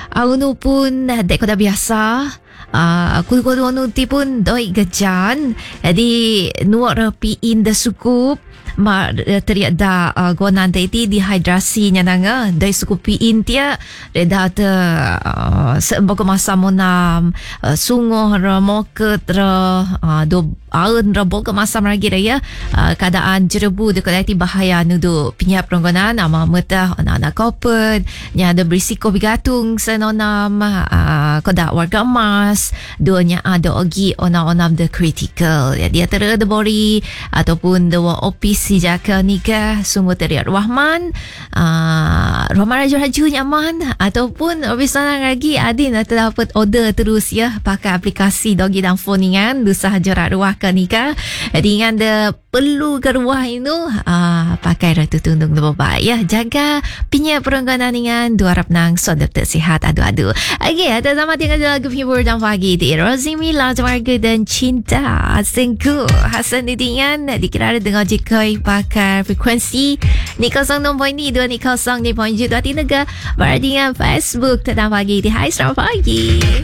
Aku pun dek ko dah biasa. Aku nuti pun doi gajan. Jadi nuak rapi in the sukup. Teriak da gonan ti dehidrasi nya nanga dai suku piin tia reda te sebab masa monam sungoh ra moket ra do aun ra bog masa lagi ya keadaan jerebu de kolektif bahaya nudu pinya peronggonan ama meta anak kopet nya ada berisiko bigatung senonam koda warga emas duanya ada ogi onam the critical dia terada bori ataupun dewa opis si jaka nikah semua teriak Rahman raju nyaman ataupun habis lagi adin atau dapat order terus ya pakai aplikasi dogi dan phone ingan dusah jarak ruah ke nikah jadi ingan de perlu ke ruah itu pakai ratu tundung lebih ya jaga pinya perongganan ingan dua harap nang sodap tersihat adu-adu okay, ada sama tinggal lagu hibur dan pagi di Rosie Mila Warga dan Cinta Sengku Hasan Didingan dikira dengan jikai pakai frekuensi ni 06.2 ni 0.2 Tinaga Berdingan Facebook Tetap pagi di Hai Selamat Pagi